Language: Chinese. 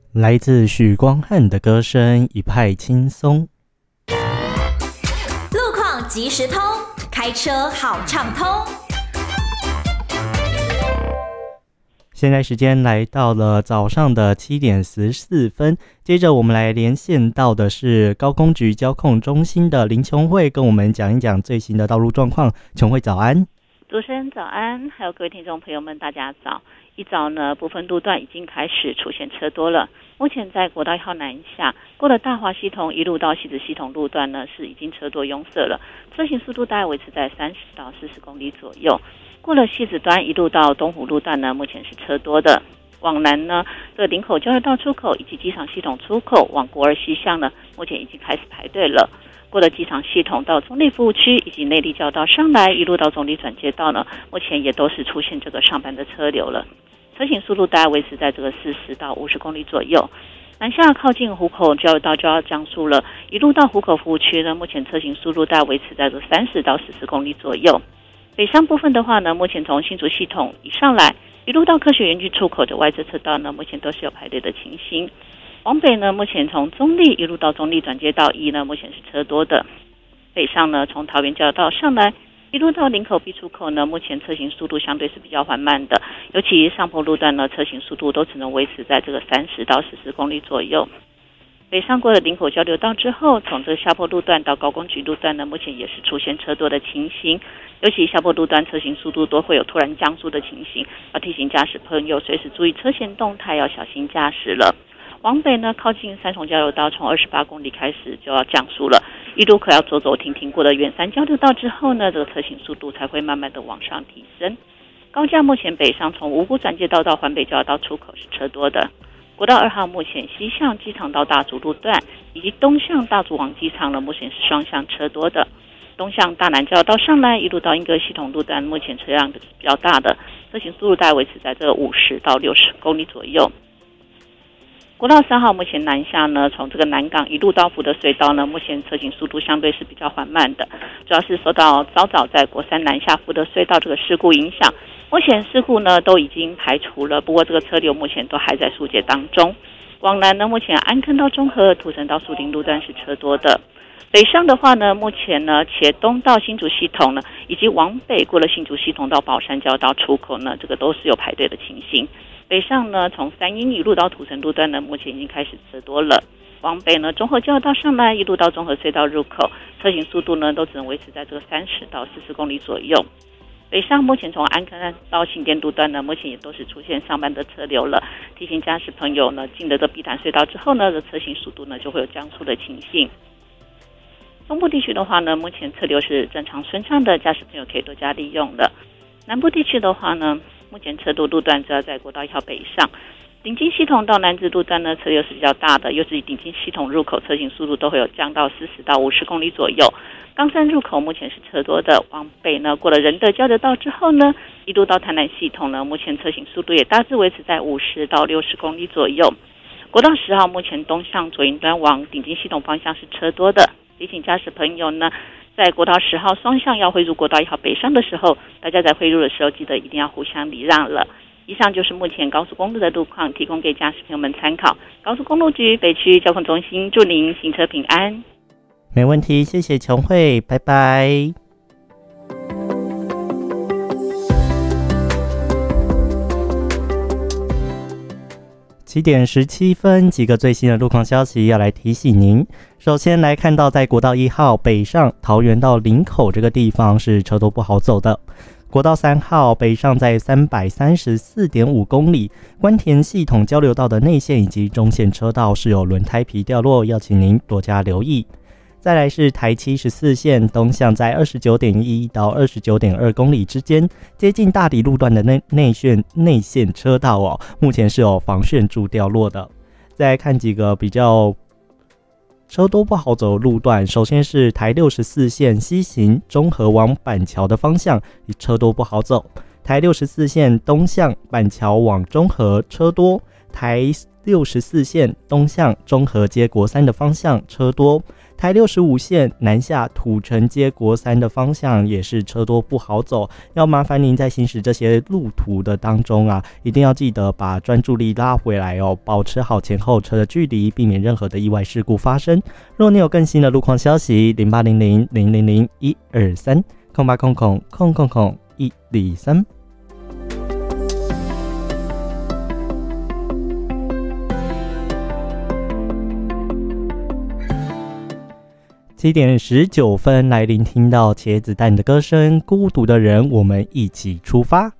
来自许光汉的歌声一派轻松。 路况即时通，开车好畅通。 现在时间来到了早上的7点14分，接着我们来连线到的是高工局交控中心的林琼慧，跟我们讲一讲最新的道路状况。琼慧早安。 主持人早安，还有各位听众朋友们大家早。一早呢，部分路段已经开始出现车多了。目前在国道1号南下，过了大华系统一路到汐止系统路段呢，是已经车多拥塞了，车行速度大概维持在30到40公里左右。过了汐止端一路到东湖路段呢，目前是车多的。往南呢，这个林口交流道出口以及机场系统出口往国二西向呢，目前已经开始排队了。过了机场系统到中立服务区以及内坜交道上来，一路到中立转接道呢，目前也都是出现这个上班的车流了。车行速度大概维持在这个40到50公里左右。南下靠近湖口交流道就要降速了，一路到湖口服务区呢，目前车行速度大概维持在这30到40公里左右。北上部分的话呢，目前从新竹系统以上来，一路到科学园区出口的外侧车道呢，目前都是有排队的情形。往北呢，目前从中立一路到中立转接道1呢，目前是车多的。北上呢，从桃园交流道上来，一路到林口 B 出口呢，目前车行速度相对是比较缓慢的，尤其上坡路段呢，车行速度都只能维持在这个30到40公里左右。北上过了林口交流道之后，从这个下坡路段到高工局路段呢，目前也是出现车多的情形，尤其下坡路段车行速度都会有突然降速的情形，要提醒驾驶朋友随时注意车前动态，要小心驾驶了。往北呢，靠近三重交流道，从28公里开始就要降速了，一路可要走走停停过了远山交流道之后呢，这个车行速度才会慢慢的往上提升。高架目前北上从五股转接道到环北交流道出口是车多的。国道2号目前西向机场到大竹路段以及东向大竹往机场呢，目前是双向车多的。东向大南交流道上来，一路到莺歌系统路段，目前车辆是比较大的，车行速度大概维持在这个50到60公里左右。国道3号目前南下呢，从这个南港一路到福德隧道呢，目前车行速度相对是比较缓慢的，主要是受到早在国三南下福德隧道这个事故影响。目前事故呢都已经排除了，不过这个车流目前都还在疏解当中。往南呢，目前安坑到中和、土城到树林路段是车多的。北上的话呢，目前呢，茄东到新竹系统呢，以及往北过了新竹系统到宝山交流道出口呢，这个都是有排队的情形。北上呢，从三鹰一路到土城路段呢，目前已经开始车多了。往北呢，中和交流道上来，一路到中和隧道入口，车行速度呢都只能维持在这个30到40公里左右。北上目前从安坑到新店路段呢，目前也都是出现上班的车流了。提醒驾驶朋友呢，进了这碧潭隧道之后呢，这车行速度呢就会有降速的情形。中部地区的话呢，目前车流是正常顺畅的，驾驶朋友可以多加利用的。南部地区的话呢，目前车多路段主要在国道1号北上，顶金系统到南子路段呢，车流是比较大的，尤其顶金系统入口车行速度都会有降到40到50公里左右。冈山入口目前是车多的，往北呢过了仁德交流道之后呢，一路到台南系统呢，目前车行速度也大致维持在50到60公里左右。国道10号目前东向左营端往顶金系统方向是车多的，提醒驾驶朋友呢，在国道10号双向要汇入国道1号北上的时候，大家在汇入的时候记得一定要互相礼让了。以上就是目前高速公路的路况，提供给驾驶朋友们参考。高速公路局北区交通中心祝您行车平安。 没问题，谢谢琼慧，拜拜。7点17分，几个最新的路况消息要来提醒您。首先来看到，在国道1号北上桃园到林口这个地方是车都不好走的。国道3号北上在334.5公里，关田系统交流道的内线以及中线车道是有轮胎皮掉落，要请您多加留意。再来是台74线东向在 29.1 到 29.2 公里之间，接近大底路段的内线车道目前是有防眩柱掉落的。再来看几个比较车都不好走的路段，首先是台64线西行中和往板桥的方向，车都不好走。台64线东向板桥往中和车多，台64线东向中和接国三的方向车多。 台65线南下土城街国3的方向也是车多不好走，要麻烦您在行驶这些路途的当中啊，一定要记得把专注力拉回来哦，保持好前后车的距离，避免任何的意外事故发生。若你有更新的路况消息，0800-000-123 0800-123。7点19分，来聆听到茄子蛋的歌声，孤独的人，我们一起出发。